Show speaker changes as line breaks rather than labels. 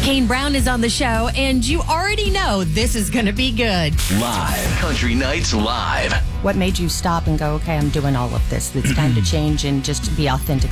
Kane Brown is on the show, and you already know this is going to be good.
Live. Country Nights Live.
What made you stop and go, okay, I'm doing all of this. It's time to change and just be authentic?